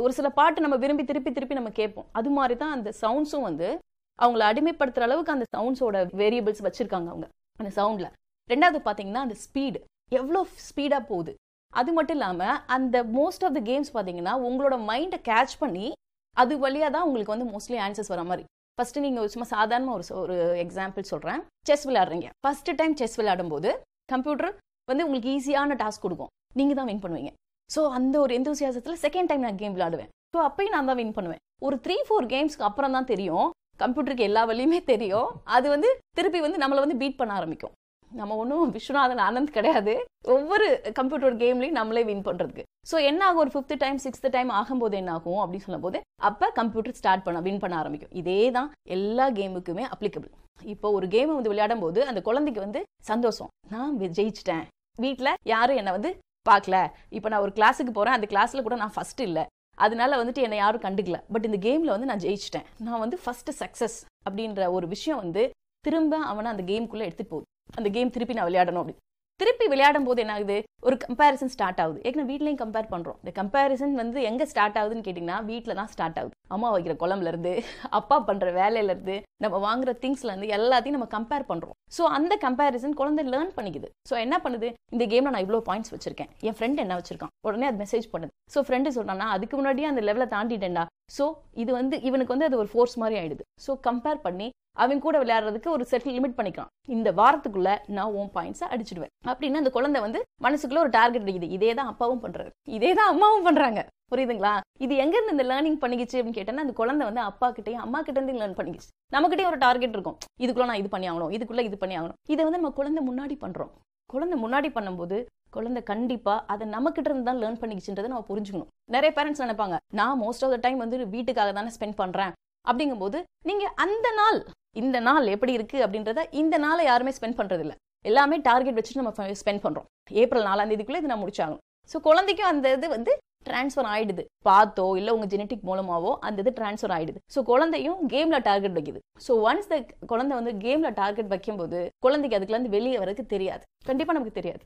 ஒரு சில பாட்டு நம்ம விரும்பி திருப்பி திருப்பி நம்ம கேட்போம். அது மாதிரி தான் அந்த சவுண்ட்ஸும் வந்து அவங்கள அடிமைப்படுத்துற அளவுக்கு அந்த சவுண்ட்ஸோட வேரியபிள்ஸ் வச்சிருக்காங்க அவங்க அந்த சவுண்ட்ல. ரெண்டாவது பாத்தீங்கன்னா அந்த ஸ்பீடு எவ்வளோ ஸ்பீடா போகுது. அது மட்டும் இல்லாம அந்த மோஸ்ட் ஆஃப் த கேம்ஸ் பாத்தீங்கன்னா உங்களோட மைண்டை கேட்ச் பண்ணி அது வழியா தான் உங்களுக்கு வந்து மோஸ்ட்லி ஆன்சர்ஸ் வர மாதிரி. ஃபர்ஸ்ட் நீங்க சும்மா சாதாரண ஒரு எக்ஸாம்பிள் சொல்றேன். செஸ் விளையாடுறீங்க. ஃபர்ஸ்ட் டைம் செஸ் விளையாடும் போது கம்ப்யூட்டர் வந்து உங்களுக்கு ஈஸியான டாஸ்க் கொடுக்கும், நீங்க தான் வின் பண்ணுவீங்க. ஸோ அந்த ஒரு எந்தூசியாசத்துல செகண்ட் டைம் நான் கேம் விளையாடுவேன். ஸோ அப்பயும் நான் தான் வின் பண்ணுவேன். ஒரு 3-4 கேம்ஸ்க்கு அப்புறம் தான் தெரியும், கம்ப்யூட்டருக்கு எல்லா வழியுமே தெரியும், அது வந்து திருப்பி வந்து நம்மளை வந்து பீட் பண்ண ஆரம்பிக்கும். நம்ம ஒன்றும் விஸ்வநாதன் ஆனந்த் கிடையாது, ஒவ்வொரு கம்ப்யூட்டர் கேம்லையும் நம்மளே வின் பண்றதுக்கு. ஸோ என்ன ஆகும், ஒரு 5th டைம் 6th டைம் ஆகும்போது என்ன ஆகும் அப்படின்னு சொல்லும் போது அப்ப கம்ப்யூட்டர் ஸ்டார்ட் பண்ண வின் பண்ண ஆரம்பிக்கும். இதே தான் எல்லா கேமுக்குமே அப்ளிகபிள். இப்போ ஒரு கேம் வந்து விளையாடும் போது அந்த குழந்தைக்கு வந்து சந்தோஷம், நான் ஜெயிச்சிட்டேன், வீட்டில் யாரும் என்னை வந்து பார்க்கல, இப்போ நான் ஒரு கிளாஸுக்கு போறேன், அந்த கிளாஸ்ல கூட நான் ஃபர்ஸ்ட் இல்லை, அதனால வந்துட்டு என்னை யாரும் கண்டுக்கல, பட் இந்த கேம்ல வந்து நான் ஜெயிச்சிட்டேன், நான் வந்து ஃபர்ஸ்ட் சக்சஸ் அப்படின்ற ஒரு விஷயம் வந்து திரும்ப அவனை அந்த கேமுக்குள்ள எடுத்துட்டு போகுது. அந்த கேம் திருப்பி நான் விளையாடணும் அப்படி திருப்பி விளையாடும் போது என்ன ஆகுது, ஒரு கம்பேரிசன் ஸ்டார்ட் ஆகுது. ஏன்னா வீட்லயும் கம்பேர் பண்றோம். இந்த கம்பேரிசன் வந்து எங்க ஸ்டார்ட் ஆகுதுன்னு கேட்டீங்கன்னா வீட்டில தான் ஸ்டார்ட் ஆகுது. அம்மா வைக்கிற குழம்புல இருந்து, அப்பா பண்ற வேலையில இருந்து, நம்ம வாங்குற திங்ஸ்ல இருந்து எல்லாத்தையும் நம்ம கம்பேர் பண்றோம். ஸோ அந்த கம்பேரிசன் குழந்தை லேர்ன் பண்ணிக்குது. ஸோ என்ன பண்ணுது, இந்த கேம்ல நான் இவ்வளோ பாயிண்ட்ஸ் வச்சிருக்கேன், என் ஃப்ரெண்ட் என்ன வச்சிருக்கான், உடனே அது மெசேஜ் பண்ணுது. ஸோ ஃப்ரெண்டு சொல்றான்னா அதுக்கு முன்னாடியே அந்த லெவலை தாண்டிட்டேன்டா. ஸோ இது வந்து இவனுக்கு வந்து அது ஒரு ஃபோர்ஸ் மாதிரி ஆயிடுது. ஸோ கம்பேர் பண்ணி அவன் கூட விளையாடுறதுக்கு ஒரு செட்டில் லிமிட் பண்ணிக்கலாம். இந்த வாரத்துக்குள்ள நான் உன் பாயிண்ட்ஸை அடிச்சிடுவேன் அப்படின்னு அந்த குழந்தை வந்து மனசுக்குள்ள ஒரு டார்கெட் அடிக்குது. இதே தான் அப்பாவும் பண்றாரு, இதே தான் அம்மாவும் பண்றாங்க. புரியுதுங்களா? இது எங்க இருந்து இந்த லேர்னிங் பண்ணிக்கிச்சு அப்படின்னு கேட்டேன்னா அந்த குழந்தை வந்து அப்பா கிட்டையும் அம்மா கிட்ட இருந்து லேர்ன் பண்ணிக்கிச்சு. நம்மகிட்டயும் ஒரு டார்கெட் இருக்கும், இதுக்குள்ள நான் இது பண்ணி ஆகணும், இதுக்குள்ள இது பண்ணி ஆகணும். இதை வந்து நம்ம குழந்தை முன்னாடி பண்றோம். குழந்தை முன்னாடி பண்ணும்போது குழந்தை கண்டிப்பா அதை நம்ம கிட்ட இருந்து தான் லேர்ன் பண்ணிக்கிச்சுன்றதை நம்ம புரிஞ்சுக்கணும். நிறைய பேரண்ட்ஸ் நினைப்பாங்க, நான் மோஸ்ட் ஆஃப் த டைம் வந்து வீட்டுக்காக தானே ஸ்பெண்ட் பண்றேன். அப்படிங்கும்போது நீங்க அந்த நாள், இந்த நாள் எப்படி இருக்கு அப்படின்றத இந்த நாளை யாருமே ஸ்பெண்ட் பண்றது இல்லை. எல்லாமே டார்கெட் வச்சுட்டு நம்ம ஸ்பெண்ட் பண்றோம். ஏப்ரல் 4ஆம் தேதிக்குள்ள இது நான் முடிச்சாகணும். ஸோ குழந்தைக்கும் அந்த இது வந்து டிரான்ஸ்ஃபர் ஆயிடுது. பார்த்தோ இல்லை உங்க ஜெனட்டிக் மூலமாவோ அந்த இது டிரான்ஸ்ஃபர் ஆயிடுது. ஸோ குழந்தையும் கேம்ல டார்கெட் வைக்குது. ஸோ ஒன்ஸ் த குழந்தை வந்து கேம்ல டார்கெட் வைக்கும்போது குழந்தைக்கு அதுக்குள்ள இருந்து வெளியே வரதுக்கு தெரியாது, கண்டிப்பா நமக்கு தெரியாது.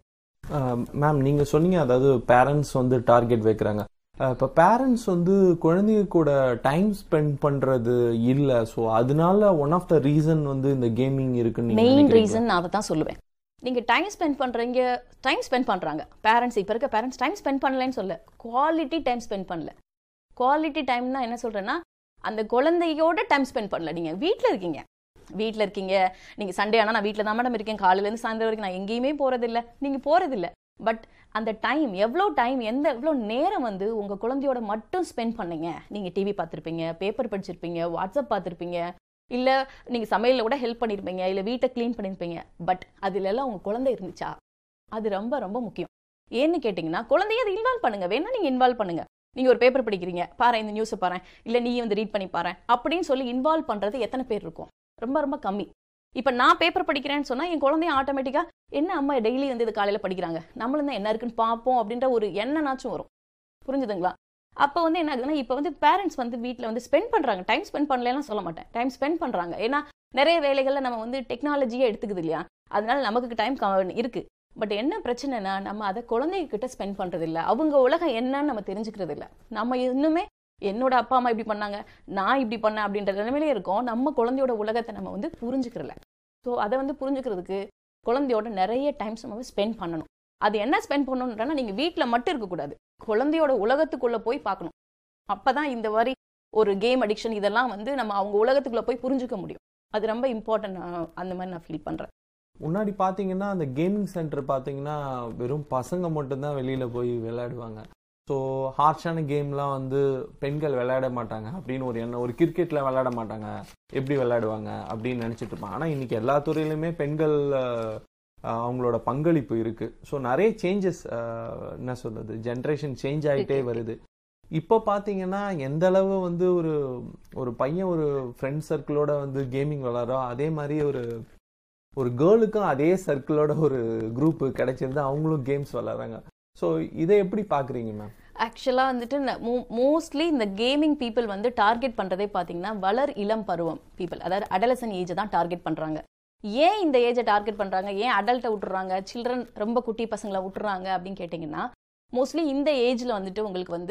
மேம் நீங்கள் சொன்னீங்க, அதாவது பேரண்ட்ஸ் வந்து டார்கெட் வைக்கிறாங்க. இப்போ பேரண்ட்ஸ் வந்து குழந்தைங்க கூட டைம் ஸ்பெண்ட் பண்ணுறது இல்லை. ஸோ அதனால ஒன் ஆஃப் த ரீசன் வந்து இந்த கேமிங் இருக்குன்னு மெயின் ரீசன் நான் அதை தான் சொல்லுவேன். நீங்க டைம் ஸ்பெண்ட் பண்றீங்க, டைம் ஸ்பெண்ட் பண்றாங்க பேரண்ட்ஸ். இப்போ இருக்க பேரண்ட்ஸ் டைம் ஸ்பெண்ட் பண்ணலன்னு சொல்ல, குவாலிட்டி டைம் ஸ்பெண்ட் பண்ணல. குவாலிட்டி டைம்னா என்ன சொல்றேன்னா, அந்த குழந்தையோட டைம் ஸ்பெண்ட் பண்ணல. நீங்க வீட்டில் இருக்கீங்க, நீங்க சண்டே ஆனால் நான் வீட்டில் தான் மேடம் இருக்கேன், காலையிலேருந்து சாயந்தரம் வரைக்கும் நான் எங்கேயுமே போறதில்லை, நீங்க போறதில்லை. பட் அந்த டைம் எவ்வளோ நேரம் வந்து உங்க குழந்தையோட மட்டும் ஸ்பெண்ட் பண்ணீங்க. நீங்க டிவி பார்த்துருப்பீங்க, பேப்பர் படிச்சிருப்பீங்க, வாட்ஸ்அப் பார்த்துருப்பீங்க, இல்ல நீங்க சமையல்ல கூட ஹெல்ப் பண்ணிருப்பீங்க, இல்ல வீட்டை கிளீன் பண்ணிருப்பீங்க. பட் அதுல எல்லாம் உங்க குழந்தை இருந்துச்சா? அது ரொம்ப ரொம்ப முக்கியம். ஏன்னு கேட்டீங்கன்னா குழந்தைய அதை இன்வால்வ் பண்ணுங்க. வேணா நீங்க இன்வால்வ் பண்ணுங்க. நீங்க ஒரு பேப்பர் படிக்கிறீங்க, பாரு இந்த நியூஸை பாரு, இல்ல நீ வந்து ரீட் பண்ணி பாரு அப்படின்னு சொல்லி இன்வால்வ் பண்றது எத்தனை பேர் இருக்கும்? ரொம்ப ரொம்ப கம்மி. இப்ப நான் பேப்பர் படிக்கிறேன்னு சொன்னா என் குழந்தைய ஆட்டோமேட்டிக்கா என்ன அம்மா டெய்லி வந்து இது காலையில படிக்கிறாங்க, நம்மளும் தான் என்ன இருக்குன்னு பார்ப்போம் அப்படின்ற ஒரு எண்ணனாச்சும் வரும். புரிஞ்சுதுங்களா? அப்போ வந்து என்ன ஆகுதுன்னா, இப்போ வந்து பேரண்ட்ஸ் வந்து வீட்டில் வந்து ஸ்பெண்ட் பண்ணுறாங்க. டைம் ஸ்பெண்ட் பண்ணலாம் சொல்ல மாட்டேன், டைம் ஸ்பெண்ட் பண்ணுறாங்க. ஏன்னா நிறைய வேலைகளில் நம்ம வந்து டெக்னாலஜியே எடுத்துக்குது இல்லையா, அதனால நமக்கு டைம் இருக்கு. பட் என்ன பிரச்சனைனா, நம்ம அதை குழந்தைகிட்ட ஸ்பெண்ட் பண்ணுறது இல்லை. அவங்க உலகம் என்னன்னு நம்ம தெரிஞ்சுக்கிறது இல்லை. நம்ம இன்னுமே என்னோட அப்பா அம்மா இப்படி பண்ணாங்க, நான் இப்படி பண்ணேன் அப்படின்ற நிலைமையிலே இருக்கோம். நம்ம குழந்தையோட உலகத்தை நம்ம வந்து புரிஞ்சுக்கிறல. ஸோ அதை வந்து புரிஞ்சுக்கிறதுக்கு குழந்தையோட நிறைய டைம்ஸ் நம்ம ஸ்பெண்ட் பண்ணணும். அது என்ன ஸ்பெண்ட் பண்ணணும்ன்றனா, நீங்கள் வீட்டில் மட்டும் இருக்கக்கூடாது, குழந்தையோட உலகத்துக்குள்ள போய் பார்க்கணும். அப்பதான் இந்த மாதிரி ஒரு கேம் அடிக்ஷன் இதெல்லாம் வந்து நம்ம அவங்க உலகத்துக்குள்ள போய் புரிஞ்சுக்க முடியும். அது ரொம்ப இம்பார்ட்டன்ட். அந்த மாதிரி நான் ஃபீல் பண்றேன். முன்னாடி பார்த்தீங்கன்னா அந்த கேமிங் சென்டர் பார்த்தீங்கன்னா வெறும் பசங்க மட்டும்தான் வெளியில் போய் விளையாடுவாங்க. ஸோ ஹார்ஷான கேம்லாம் வந்து பெண்கள் விளையாட மாட்டாங்க அப்படின்னு ஒரு எண்ணம். ஒரு கிரிக்கெட்டில் விளையாட மாட்டாங்க, எப்படி விளையாடுவாங்க அப்படின்னு நினச்சிட்டு இருப்பாங்க. ஆனால் இன்னைக்கு எல்லா துறையிலுமே பெண்கள் அவங்களோட பங்களிப்பு இருக்குது. ஸோ நிறைய சேஞ்சஸ், என்ன சொல்கிறது, ஜென்ரேஷன் சேஞ்ச் ஆகிட்டே வருது. இப்போ பார்த்தீங்கன்னா எந்த அளவு வந்து ஒரு பையன் ஒரு ஃப்ரெண்ட் சர்க்கிளோட வந்து கேமிங் விளாட்றோம், அதே மாதிரி ஒரு கேர்ளுக்கும் அதே சர்க்கிளோட ஒரு குரூப் கிடைச்சிருந்து அவங்களும் கேம்ஸ் விளாட்றாங்க. ஸோ இதை எப்படி பார்க்குறீங்க மேம்? ஆக்சுவலாக வந்துட்டு மோஸ்ட்லி இந்த கேமிங் பீப்புள் வந்து டார்கெட் பண்ணுறதே பார்த்தீங்கன்னா வளர் இளம் பருவம் பீப்புள், அதாவது அடலசன் ஏஜை தான் டார்கெட் பண்ணுறாங்க. ஏன் இந்த ஏஜை டார்கெட் பண்ணுறாங்க, ஏன் அடல்ட்டை விட்டுறாங்க, சில்ட்ரன் ரொம்ப குட்டி பசங்களை விட்டுறாங்க அப்படின்னு கேட்டிங்கன்னா, மோஸ்ட்லி இந்த ஏஜில் வந்துட்டு உங்களுக்கு வந்து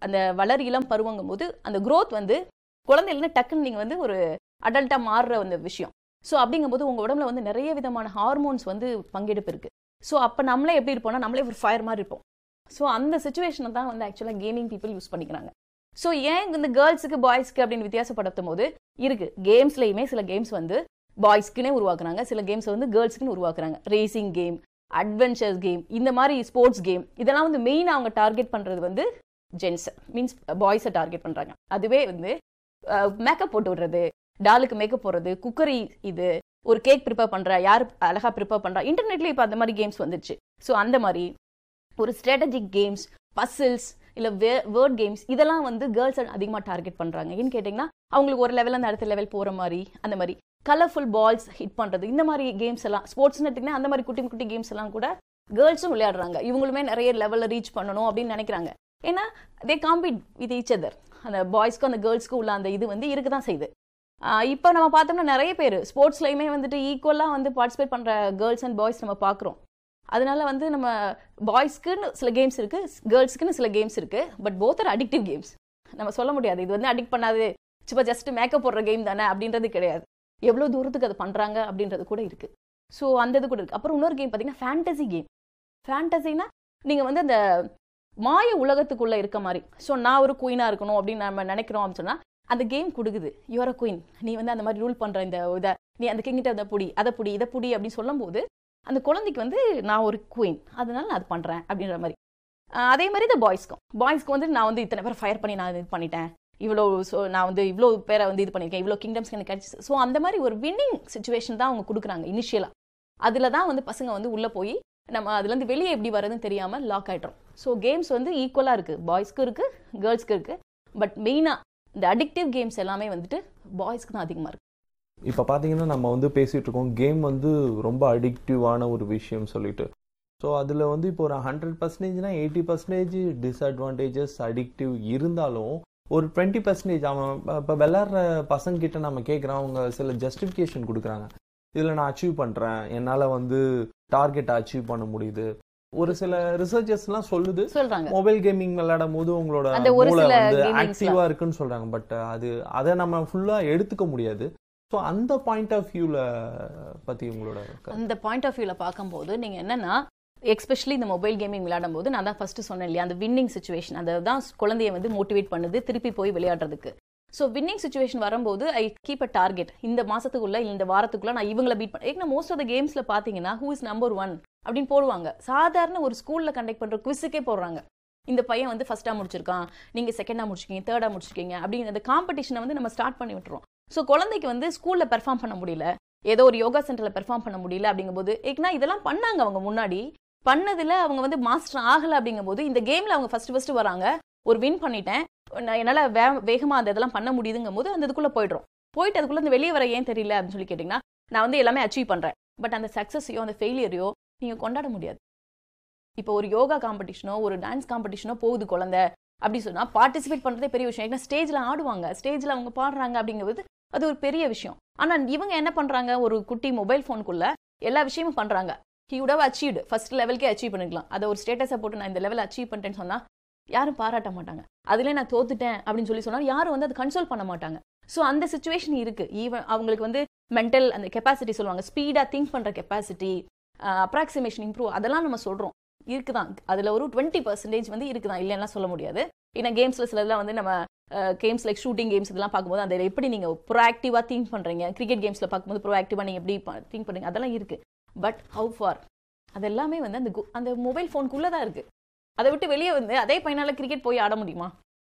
அந்த வளர் இளம் பருவங்கும் போது அந்த growth வந்து குழந்தையில டக்குன்னு நீங்க வந்து ஒரு அடல்ட்டா மாறுற அந்த விஷயம். ஸோ அப்படிங்கும்போது உங்க உடம்புல வந்து நிறைய விதமான ஹார்மோன்ஸ் வந்து பங்கெடுப்பு இருக்கு. ஸோ அப்போ நம்மளே எப்படி இருப்போம்னா நம்மளே ஒரு ஃபயர் மாதிரி இருப்போம். ஸோ அந்த சுச்சுவேஷனை தான் வந்து ஆக்சுவலாக கேமிங் பீப்புள் யூஸ் பண்ணிக்கிறாங்க. ஸோ ஏன் இந்த கேர்ள்ஸுக்கு பாய்ஸ்க்கு அப்படின்னு வித்தியாசப்படுத்தும் போது இருக்கு, கேம்ஸ்லையுமே சில கேம்ஸ் வந்து பாய்ஸ்க்குனே உருவாக்குறாங்க, சில கேம்ஸ் வந்து கேர்ள்ஸ்க்குன்னு உருவாக்குறாங்க. ரேசிங் கேம், அட்வென்ச்சர்ஸ் கேம், இந்த மாதிரி ஸ்போர்ட்ஸ் கேம், இதெல்லாம் வந்து மெயினாக அவங்க டார்கெட் பண்ணுறது வந்து ஜென்ஸ் மீன்ஸ் பாய்ஸை டார்கெட் பண்ணுறாங்க. அதுவே வந்து மேக்கப் போட்டு விடுறது, டாலுக்கு மேக்கப் போடுறது, குக்கரி, இது ஒரு கேக் ப்ரிப்பேர் பண்ணுறா, யார் அழகாக ப்ரிப்பேர் பண்ணுறா, இன்டர்நெட்லேயே இப்போ அந்த மாதிரி கேம்ஸ் வந்துடுச்சு. ஸோ அந்த மாதிரி ஒரு ஸ்ட்ராட்டஜிக் கேம்ஸ், பசில்ஸ், இல்லை வேர்ட் கேம்ஸ், இதெல்லாம் வந்து கேர்ள்ஸ் அதிகமாக டார்கெட் பண்ணுறாங்க. ஏன்னு கேட்டிங்கன்னா அவங்களுக்கு ஒரு லெவலில் அந்த அடுத்த லெவல் போகிற மாதிரி, அந்த மாதிரி கலர்ஃபுல் பால்ஸ் ஹிட் பண்ணுறது, இந்த மாதிரி கேம்ஸ் எல்லாம் ஸ்போர்ட்ஸ்னு எடுத்திங்கன்னா அந்த மாதிரி குட்டி குட்டி கேம்ஸ் எல்லாம் கூட கேர்ள்ஸும் விளையாடுறாங்க. இவங்களுமே நிறைய லெவலில் ரீச் பண்ணணும் அப்படின்னு நினைக்கிறாங்க. ஏன்னா தே காம்பீட் வித் ஈச் அதர். அந்த பாய்ஸ்க்கும் அந்த கேர்ள்ஸ்க்கும் உள்ள அந்த இது வந்து இருக்க தான் செய்யுது. இப்போ நம்ம பார்த்தோம்னா நிறைய பேர் ஸ்போர்ட்ஸ்லையுமே வந்துட்டு ஈக்குவலாக வந்து பார்ட்டிசிபேட் பண்ணுற கேர்ள்ஸ் அண்ட் பாய்ஸ் நம்ம பார்க்குறோம். அதனால வந்து நம்ம பாய்ஸ்க்குன்னு சில கேம்ஸ் இருக்கு, கேர்ள்ஸ்க்குன்னு சில கேம்ஸ் இருக்கு. But both are addictive games. நம்ம சொல்ல முடியாது இது வந்து அடிக்ட் பண்ணாது, சும்மா ஜஸ்ட் மேக்கப் போடுற கேம் தானே அப்படின்றது கிடையாது. எவ்வளோ தூரத்துக்கு அதை பண்ணுறாங்க அப்படின்றது கூட இருக்கு. ஸோ அந்த இது கூட இருக்கு. அப்புறம் இன்னொரு கேம் பார்த்தீங்கன்னா ஃபேண்டசி கேம். ஃபேண்டசினா நீங்கள் வந்து அந்த மாய உலகத்துக்குள்ள இருக்க மாதிரி. ஸோ நான் ஒரு குயினாக இருக்கணும் அப்படின்னு நம்ம நினைக்கிறோம் அப்படின்னு சொன்னால் அந்த கேம் கொடுக்குது, யுவர் அ குயின், நீ வந்து அந்த மாதிரி ரூல் பண்ணுற இந்த இதை, நீ அந்த கிங்கிட்ட அதை புடி, அதை புடி, இதை புடி அப்படின்னு சொல்லும் போது அந்த குழந்தைக்கு வந்து நான் ஒரு குயின், அதனால நான் அது பண்ணுறேன் அப்படின்ற மாதிரி. அதே மாதிரி இந்த பாய்ஸ்க்கு வந்து நான் வந்து இத்தனை பேரை ஃபயர் பண்ணி நான் இது பண்ணிட்டேன், இவ்வளோ, ஸோ நான் வந்து இவ்வளோ பேரை வந்து இது பண்ணியிருக்கேன், இவ்வளோ கிங்டம்ஸ் எனக்கு கிடச்சி. ஸோ அந்த மாதிரி ஒரு வின்னிங் சுச்சுவேஷன் தான் அவங்க கொடுக்குறாங்க இனிஷியலாக. அதில் தான் வந்து பசங்க வந்து உள்ளே போய் நம்ம அதுலேருந்து வெளியே எப்படி வரதுன்னு தெரியாமல் லாக் ஆகிட்டோம். ஸோ கேம்ஸ் வந்து ஈக்குவலாக இருக்குது, பாய்ஸ்க்கு இருக்குது, கேர்ள்ஸ்க்கு இருக்குது. பட் மெயினாக இந்த அடிக்டிவ் கேம்ஸ் எல்லாமே வந்துட்டு பாய்ஸ்க்கு தான் அதிகமாக இருக்குது. இப்போ பார்த்தீங்கன்னா நம்ம வந்து பேசிகிட்டு இருக்கோம் கேம் வந்து ரொம்ப அடிக்டிவான ஒரு விஷயம் சொல்லிட்டு. ஸோ அதில் வந்து இப்போ ஒரு 100%னா 80% டிஸ்அட்வான்டேஜஸ் அடிக்டிவ் இருந்தாலும் ஒரு 20% அவன் இப்போ விளாட்ற பசங்கிட்ட நம்ம கேட்குறோம், அவங்க சில ஜஸ்டிஃபிகேஷன் கொடுக்குறாங்க. இதில் நான் அச்சீவ் பண்ணுறேன், என்னால் வந்து டார்கெட்டை அச்சீவ் பண்ண முடியுது. ஒரு சில ரிசர்ச்சர்ஸ்லாம் சொல்றாங்க மொபைல் கேமிங் விளையாடும் போது உங்களோட மூளை வந்து ஆக்டிவா இருக்குன்னு சொல்றாங்க. பட் அதை நம்ம ஃபுல்லா எடுத்துக்க முடியாது. ஸோ அந்த பாயிண்ட் ஆஃப் வியூல பத்தி உங்களோட அந்த பாயிண்ட் ஆஃப் வியூல பார்க்கும்போது நீங்க என்னன்னா, எஸ்பெஷலி இந்த மொபைல் கேமிங் விளையாடும் போது நான் தான் ஃபர்ஸ்ட் சொன்னேன் இல்லையா, அந்த வின்னிங் சுச்சுவேஷன் அதுதான் குழந்தைய வந்து மோட்டிவேட் பண்ணுது திருப்பி போய் விளையாடுறதுக்கு. ஸோ வின்னிங் சுச்சுவேஷன் வரும்போது ஐ கீப் அ டார்கெட், இந்த மாசத்துக்குள்ள இந்த வாரத்துக்குள்ள நான் இவங்களை பீட் பண்ண. ஏன்னா மோஸ்ட் ஆஃப் த கேம்ஸ்ல பாத்தீங்கன்னா ஹூ இஸ் நம்பர் 1 அப்படின்னு போடுவாங்க. சாதாரண ஒரு ஸ்கூல்ல கண்டக்ட் பண்ற குவிஸுக்கே போடுறாங்க, இந்த பையன் வந்து ஃபர்ஸ்டா முடிச்சிருக்கான், நீங்க செகண்டா முடிச்சிருக்கீங்க, தேர்டா முடிச்சிருக்கீங்க அப்படிங்கிற அந்த காம்படிஷனை வந்து நம்ம ஸ்டார்ட் பண்ணி விட்டுறோம். ஸோ குழந்தைக்கு வந்து ஸ்கூல்ல பெர்ஃபார்ம் பண்ண முடியல, ஏதோ ஒரு யோகா சென்டர்ல பெர்ஃபார்ம் பண்ண முடியல அப்படிங்கும்போது, ஏன்னா இதெல்லாம் பண்ணாங்க அவங்க முன்னாடி பண்ணதுல அவங்க வந்து மாஸ்டர் ஆகல அப்படிங்கும்போது இந்த கேம்ல அவங்க ஃபர்ஸ்ட் வராங்க, ஒரு வின் பண்ணிட்டேன், என்னால வேகமா அந்த இதெல்லாம் பண்ண முடியுதுங்கும் போது அந்த இதுக்குள்ள போயிட்டு அதுக்குள்ள இந்த வெளியே வர ஏன் தெரியல அப்படின்னு சொல்லி கேட்டீங்கன்னா, நான் வந்து எல்லாமே அச்சீவ் பண்றேன், பட் அந்த சக்சஸையோ அந்த ஃபெயிலியரையோ நீங்க கொண்டாட முடியாது. இப்போ ஒரு யோகா காம்படிஷனோ ஒரு டான்ஸ் காம்படிஷனோ போகுது குழந்தை அப்படி சொன்னா பார்ட்டிசிபேட் பண்றதே பெரிய விஷயம். ஏன்னா ஸ்டேஜ்ல ஆடுவாங்க, ஸ்டேஜ்ல அவங்க பாடுறாங்க அப்படிங்கிறது அது ஒரு பெரிய விஷயம். ஆனா இவங்க என்ன பண்றாங்க, ஒரு குட்டி மொபைல் போனுக்குள்ள எல்லா விஷயமும் பண்றாங்க. He would have achieved, first லெவலுக்கே achieve பண்ணிக்கலாம். அதை ஒரு ஸ்டேட்டஸை போட்டு நான் இந்த லெவல் அச்சீவ் பண்ணிட்டேன்னு சொன்னா யாரும் பாராட்ட மாட்டாங்க. அதுல நான் தோத்துட்டேன் அப்படின்னு சொல்லி சொன்னா யாரும் வந்து அது கன்சோல் பண்ண மாட்டாங்க. ஸோ அந்த சுச்சுவேஷன் இருக்கு. ஈவன் அவங்களுக்கு வந்து மென்டல் அந்த கெப்பாசிட்டி சொல்லுவாங்க, ஸ்பீடா திங்க் பண்ற கெப்பாசிட்டி, அப்ராக்சிமேஷன் இம்ப்ரூவ், அதெல்லாம் நம்ம சொல்றோம் இருக்குதான். அதுல ஒரு 20% வந்து இருக்குதான், இல்லைன்னா சொல்ல முடியாது. ஏன்னா கேம்ஸ்ல சிலதெல்லாம் வந்து நம்ம கேம்ஸ் லைக் ஷூட்டிங் கேம்ஸ் இதெல்லாம் பார்க்கும்போது அதில் எப்படி நீங்க ப்ரோஆக்டிவா திங்க் பண்றீங்க, கிரிக்கெட் கேம்ஸ்ல பார்க்கும்போது ப்ரோஆக்டிவா நீங்க எப்படி திங்க் பண்றீங்க, அதெல்லாம் இருக்கு. பட் ஹவு ஃபார் அது எல்லாமே வந்து அந்த மொபைல் ஃபோனுக்குள்ளதான் இருக்கு. அதை விட்டு வெளியே வந்து அதே பையனால கிரிக்கெட் போய் ஆட முடியுமா?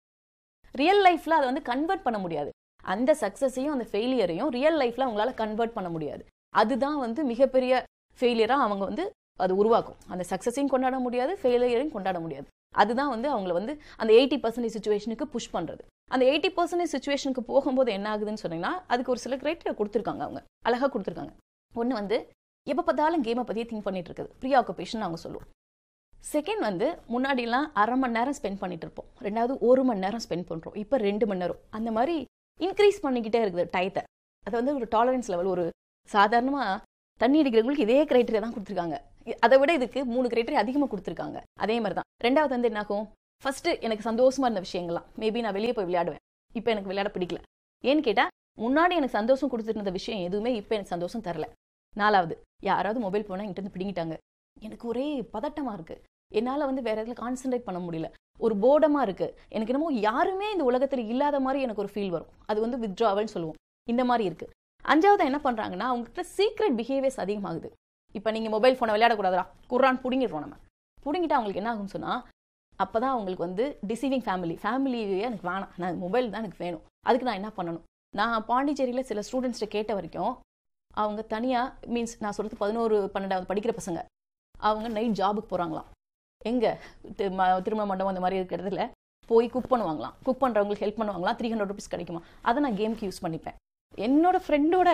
ரியல் லைஃப்ல அதை வந்து கன்வெர்ட் பண்ண முடியாது. அந்த சக்சஸையும் அந்த ஃபெயிலியரையும் ரியல் லைஃப்ல அவங்களால கன்வெர்ட் பண்ண முடியாது. அதுதான் வந்து மிகப்பெரிய ஃபெயிலியரா அவங்க வந்து அது உருவாக்கும். அந்த சக்சஸையும் கொண்டாட முடியாது, ஃபெயிலியரையும் கொண்டாட முடியாது. அதுதான் வந்து அவங்கள வந்து அந்த 80% சுச்சுவேஷனுக்கு புஷ் பண்றது. அந்த 80% சுச்சுவேஷனுக்கு போகும்போது என்ன ஆகுதுன்னு சொன்னீங்கன்னா, அதுக்கு ஒரு சில கிரைட்டீரியா கொடுத்துருக்காங்க, அவங்க அழகா கொடுத்துருக்காங்க. ஒன்று வந்து எப்போ பார்த்தாலும் கேமை பற்றியே திங்க் பண்ணிட்டு இருக்குது, ப்ரீ ஆக்குபேஷன் அவங்க சொல்லுவோம். செகண்ட் வந்து முன்னாடிலாம் 1/2 மணி நேரம் ஸ்பெண்ட் பண்ணிட்டு இருப்போம், ரெண்டாவது 1 மணி நேரம் ஸ்பெண்ட் பண்ணுறோம், இப்போ 2 மணி நேரம். அந்த மாதிரி இன்க்ரீஸ் பண்ணிக்கிட்டே இருக்குது டயத்தை. அது வந்து ஒரு டாலரன்ஸ் லெவல். ஒரு சாதாரணமாக தண்ணி அடிக்கிறவங்களுக்கு இதே கிரைட்டீரியா தான் கொடுத்துருக்காங்க, அதை விட இதுக்கு 3 கிரைட்டீரியா அதிகமாக கொடுத்துருக்காங்க. அதே மாதிரி தான் ரெண்டாவது வந்து என்னாகும், ஃபர்ஸ்ட் எனக்கு சந்தோஷமா இருந்த விஷயங்கள்லாம் மேபி நான் வெளியே போய் விளையாடுவேன், இப்போ எனக்கு விளையாட பிடிக்கல. ஏன்னு கேட்டா முன்னாடி எனக்கு சந்தோஷம் கொடுத்துட்டு இருந்த விஷயம் எதுவுமே இப்போ எனக்கு சந்தோஷம் தரல. 4வது, யாராவது மொபைல் போனால் என்கிட்ட பிடிங்கிட்டாங்க, எனக்கு ஒரே பதட்டமா இருக்கு, என்னால் வந்து வேற எதுல கான்சென்ட்ரேட் பண்ண முடியல, ஒரு போர்டமா இருக்கு, எனக்கு என்னமோ யாருமே இந்த உலகத்தில் இல்லாத மாதிரி எனக்கு ஒரு ஃபீல் வரும். அது வந்து வித்ட்ராவல்னு சொல்லுவோம். இந்த மாதிரி இருக்கு. 5வது என்ன பண்றாங்கன்னா அவங்ககிட்ட சீக்ரெட் பிஹேவியர்ஸ் அதிகமாகுது. இப்போ நீங்க மொபைல் ஃபோனை விளையாடக்கூடாதா, குர்ரான் பிடுங்கிடுறோம். நம்ம பிடுங்கிட்டு அவங்களுக்கு என்ன ஆகும்னு சொன்னா அப்பதான் அவங்களுக்கு வந்து டிசீவிங் ஃபேமிலியே எனக்கு வேணாம், நான் மொபைல் தான் எனக்கு வேணும். அதுக்கு நான் என்ன பண்ணணும்? நான் பாண்டிச்சேரியில் சில ஸ்டூடெண்ட்ஸ்கிட்ட கேட்ட வரைக்கும் அவங்க தனியாக மீன்ஸ் நான் சொல்கிறது 11, 12வது படிக்கிற பசங்க, அவங்க நைட் ஜாபுக்கு போகிறாங்களாம். எங்கே திருமண மண்டபம் அந்த மாதிரி இருக்கிறதுல போய் குக் பண்ணுவாங்களாம். குக் பண்ணுறவங்களுக்கு ஹெல்ப் பண்ணுவாங்களாம். 300 rupees கிடைக்குமா, அதை நான் கேமுக்கு யூஸ் பண்ணிப்பேன். என்னோட ஃப்ரெண்டோட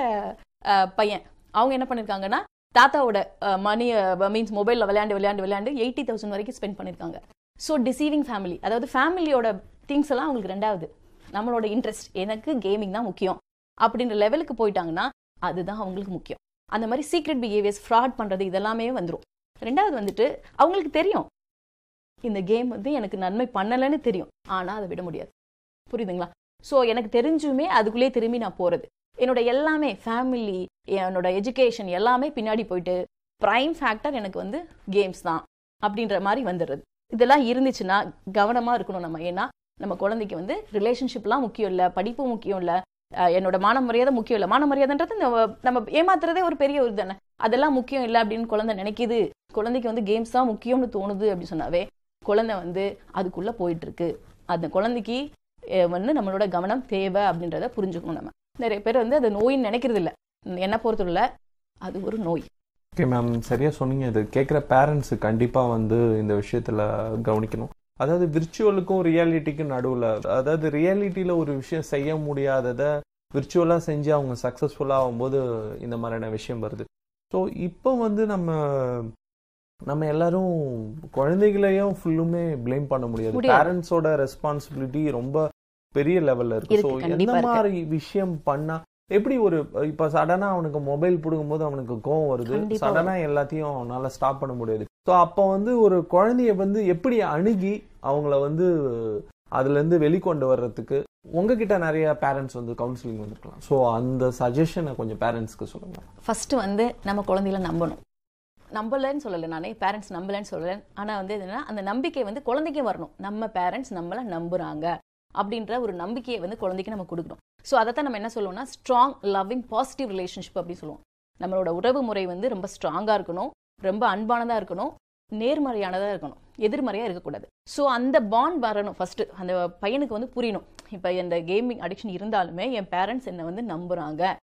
பையன் அவங்க என்ன பண்ணியிருக்காங்கன்னா தாத்தாவோட மணி மீன்ஸ் மொபைலில் விளையாண்டு 80,000 வரைக்கும் ஸ்பெண்ட் பண்ணியிருக்காங்க. ஸோ டிசீவிங் ஃபேமிலி, அதாவது ஃபேமிலியோட திங்ஸ் எல்லாம் அவங்களுக்கு 2வது, நம்மளோட இன்ட்ரெஸ்ட் எனக்கு கேமிங் தான் முக்கியம் அப்படின்ற லெவலுக்கு போயிட்டாங்கன்னா அதுதான் அவங்களுக்கு முக்கியம். அந்த மாதிரி சீக்ரெட் பிஹேவியர்ஸ், ஃப்ராட் பண்ணுறது இதெல்லாமே வந்துடும். 2வது வந்துட்டு அவங்களுக்கு தெரியும் இந்த கேம் வந்து எனக்கு நன்மை பண்ணலைன்னு தெரியும், ஆனால் அதை விட முடியாது. புரியுதுங்களா? ஸோ எனக்கு தெரிஞ்சுமே அதுக்குள்ளேயே திரும்பி நான் போகிறது, என்னோட எல்லாமே ஃபேமிலி, என்னோட எஜுகேஷன் எல்லாமே பின்னாடி போயிட்டு ப்ரைம் ஃபேக்டர் எனக்கு வந்து கேம்ஸ் தான் அப்படின்ற மாதிரி வந்துடுறது. இதெல்லாம் இருந்துச்சுன்னா கவனமாக இருக்கணும் நம்ம. ஏன்னா நம்ம குழந்தைக்கு வந்து ரிலேஷன்ஷிப்லாம் முக்கியம் இல்லை, படிப்பு முக்கியம் இல்லை, என்னோட மான மரியாதை முக்கியம் இல்லை. மான மரியாதைன்றது நம்ம ஏமாத்துறதே ஒரு பெரிய ஒரு தானே, அதெல்லாம் முக்கியம் இல்லை அப்படின்னு குழந்தை நினைக்குது. குழந்தைக்கு வந்து கேம்ஸ் தான் முக்கியம்னு தோணுது அப்படின்னு சொன்னாவே குழந்தை வந்து அதுக்குள்ளே போயிட்டு இருக்கு. அந்த குழந்தைக்கு வந்து நம்மளோட கவனம் தேவை அப்படின்றத புரிஞ்சுக்கணும். நம்ம நிறைய பேர் வந்து அது நோயின்னு நினைக்கிறது இல்லை. என்ன பொறுத்தவரை அது ஒரு நோய். ஓகே மேம், சரியாக சொன்னீங்க. இது கேட்குற பேரண்ட்ஸு கண்டிப்பாக வந்து இந்த விஷயத்தில் கவனிக்கணும். அதாவது விர்ச்சுவலுக்கும் ரியாலிட்டிக்கும் நடுவில், அதாவது ரியாலிட்டியில் ஒரு விஷயம் செய்ய முடியாததை விர்ச்சுவலாக செஞ்சு அவங்க சக்ஸஸ்ஃபுல்லாக ஆகும்போது இந்த மாதிரியான விஷயம் வருது. ஸோ இப்போ வந்து நம்ம எல்லாரும் குழந்தைகளையும் ஃபுல்லுமே ப்ளேம் பண்ண முடியாது. பேரண்ட்ஸோட ரெஸ்பான்சிபிலிட்டி ரொம்ப பெரிய லெவலில் இருக்கு. ஸோ எந்த மாதிரி விஷயம் பண்ணா எப்படி ஒரு இப்போ சடனாக அவனுக்கு மொபைல் பிடுங்கும்போது அவனுக்கு கோவம் வருது, சடனாக எல்லாத்தையும் அவனால ஸ்டாப் பண்ண முடியாது. ஸோ அப்போ வந்து ஒரு குழந்தைய வந்து எப்படி அணுகி அவங்கள வந்து அதுலேருந்து வெளிக்கொண்டு வர்றதுக்கு உங்ககிட்ட நிறைய பேரண்ட்ஸ் வந்து கவுன்சிலிங் வந்துருக்கலாம். ஸோ அந்த சஜஷனை கொஞ்சம் பேரண்ட்ஸ்க்கு சொல்லுங்க. ஃபர்ஸ்ட் வந்து நம்ம குழந்தைகளை நம்பலன்னு சொல்லலை, நானே பேரண்ட்ஸ் நம்பலன்னு சொல்லலை. ஆனால் வந்து என்னன்னா அந்த நம்பிக்கை வந்து குழந்தைக்கே வரணும். நம்ம பேரண்ட்ஸ் நம்மளை நம்புறாங்க அப்படின்ற ஒரு நம்பிக்கையை வந்து குழந்தைக்கு நம்ம கொடுக்கணும். ஸோ அதைத்தான் நம்ம என்ன சொல்லுவோம்னா ஸ்ட்ராங் லவ்விங் பாசிட்டிவ் ரிலேஷன்ஷிப் அப்படின்னு சொல்லுவோம். நம்மளோட உறவு முறை வந்து ரொம்ப ஸ்ட்ராங்காக இருக்கணும், ரொம்ப அன்பானதாக இருக்கணும், நேர்மறையானதாக இருக்கணும், எதிர்மறையாக இருக்கக்கூடாது. ஸோ அந்த பாண்ட் வரணும். ஃபர்ஸ்ட் அந்த பையனுக்கு வந்து புரியணும், இப்போ இந்த கேமிங் அடிக்ஷன் இருந்தாலுமே என் பேரண்ட்ஸ் என்னை வந்து நம்புறாங்க,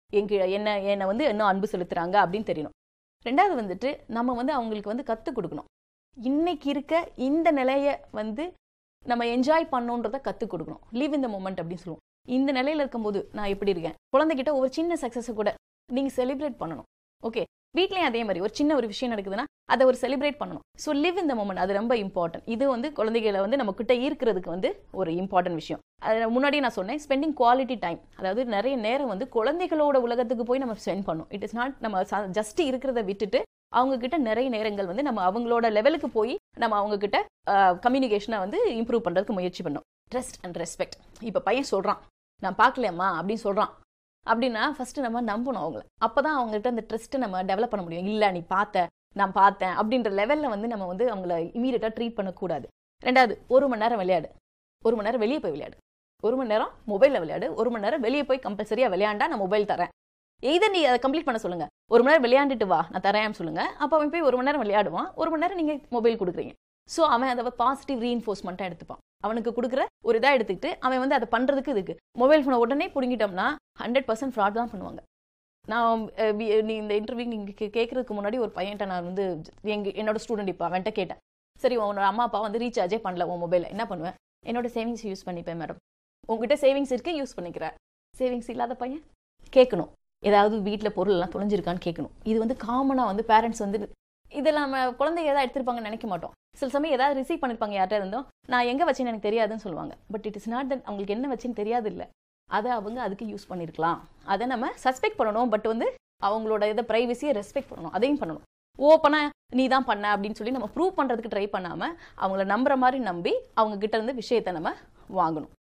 என்னை வந்து இன்னும் அன்பு செலுத்துறாங்க அப்படின்னு தெரியணும். 2வது வந்துட்டு நம்ம வந்து அவங்களுக்கு வந்து கற்றுக் கொடுக்கணும். இன்னைக்கு இருக்க இந்த நிலையை வந்து நம்ம என்ஜாய் பண்ணோன்றதை கற்றுக் கொடுக்கணும். லீவ் இன் த மொமெண்ட் அப்படின்னு சொல்லுவோம். இந்த நிலையில இருக்கும்போது நான் எப்படி இருக்கேன், குழந்தைகிட்ட ஒரு சின்ன சக்ஸஸை கூட நீங்கள் செலிப்ரேட் பண்ணணும். ஓகே, வீட்லேயும் அதே மாதிரி ஒரு சின்ன ஒரு விஷயம் நடக்குதுன்னா அதை ஒரு செலிப்ரேட் பண்ணணும். So live in the moment, அது ரொம்ப இம்பார்ட்டன்ட். இது வந்து குழந்தைகளை வந்து நம்ம கிட்ட ஈர்க்கிறதுக்கு வந்து ஒரு இம்பார்ட்டன்ட் விஷயம். அது முன்னாடியே நான் சொன்னேன், ஸ்பெண்டிங் குவாலிட்டி டைம், அதாவது நிறைய நேரம் வந்து குழந்தைகளோட உலகத்துக்கு போய் நம்ம ஸ்பெண்ட் பண்ணணும். இட் இஸ் நாட் நம்ம ஜஸ்ட் இருக்கிறத விட்டுட்டு அவங்க கிட்ட நிறைய நேரங்கள் வந்து நம்ம அவங்களோட லெவலுக்கு போய் நம்ம அவங்க கிட்ட கம்யூனிகேஷனை வந்து இம்ப்ரூவ் பண்றதுக்கு முயற்சி பண்ணணும். Trust and respect. இப்போ பையன் சொல்றான் நான் பார்க்கலையம்மா அப்படின்னு சொல்றான் அப்படின்னா ஃபர்ஸ்ட் நம்ம நம்பணும் அவங்கள. அப்பதான் அவங்ககிட்ட அந்த ட்ரஸ்ட்டை நம்ம டெவலப் பண்ண முடியும். இல்லை நீ நான் பார்த்தேன் அப்படின்ற லெவலில் வந்து நம்ம வந்து அவங்கள இமீடியட்டாக ட்ரீட் பண்ணக்கூடாது. 2வது 1 மணி நேரம் விளையாடு, 1 மணி நேரம் வெளியே போய் விளையாடு, 1 மணி நேரம் மொபைலில் விளையாடு, 1 மணி நேரம் வெளியே போய் கம்பல்சரியாக விளையாண்டா நான் மொபைல் தரேன். இதை நீ அதை கம்ப்ளீட் பண்ண சொல்லுங்க. 1 மணி நேரம் விளையாண்டுட்டு வா நான் தரேன் சொல்லுங்க. அப்போ அவன் போய் 1 மணி நேரம் விளையாடுவான், 1 மணி நேரம் நீங்கள் மொபைல் கொடுக்குறீங்க. ஸோ அவன் அதை பாசிட்டிவ் ரீஇன்ஃபோர்ஸ்மெண்ட்டாக எடுத்துப்பான். அவனுக்கு கொடுக்குற ஒரு இதாக எடுத்துக்கிட்டு அவன் வந்து அதை பண்ணுறதுக்கு இதுக்கு மொபைல் ஃபோனை உடனே பிடுங்கிட்டோம்னா 100% ஃப்ராட் தான் பண்ணுவாங்க. நான் நீ இந்த இன்டர்வியூ நீங்கள் கேட்கறதுக்கு முன்னாடி ஒரு பையன்ட்ட நான் வந்து என்னோட ஸ்டூடெண்ட் இப்போ அவன்கிட்ட கேட்டேன், சரி உன்னோட அம்மா அப்பா வந்து ரீசார்ஜே பண்ணல உன் மொபைலில் என்ன பண்ணுவேன்? என்னோட சேவிங்ஸ் யூஸ் பண்ணிப்பேன் மேடம். உங்ககிட்ட சேவிங்ஸ் இருக்கு யூஸ் பண்ணிக்கிற. சேவிங்ஸ் இல்லாத பையன் கேட்கணும், ஏதாவது வீட்டில் பொருள் எல்லாம் தொலைஞ்சிருக்கான்னு கேட்கணும். இது வந்து காமனாக வந்து பேரண்ட்ஸ் வந்து இதெல்லாம் நம்ம குழந்தைங்க ஏதாவது எடுத்திருப்பாங்கன்னு நினைக்க மாட்டோம். சில சமயம் ஏதாவது ரிசீவ் பண்ணிருப்பாங்க யார்கிட்ட இருந்தோம், நான் எங்கே வச்சேன்னு எனக்கு தெரியாதுன்னு சொல்லுவாங்க. But it is not that அவங்களுக்கு என்ன வச்சுன்னு தெரியாது இல்லை, அதை அவங்க அதுக்கு யூஸ் பண்ணியிருக்கலாம். அதை நம்ம சஸ்பெக்ட் பண்ணணும். பட் வந்து அவங்களோட இதை ப்ரைவசியை ரெஸ்பெக்ட் பண்ணணும், அதையும் பண்ணணும். ஓப்பனா நீ தான் பண்ண அப்படின்னு சொல்லி நம்ம ப்ரூவ் பண்றதுக்கு ட்ரை பண்ணாம அவங்கள நம்புற மாதிரி நம்பி அவங்க கிட்ட இருந்து விஷயத்தை நம்ம வாங்கணும்.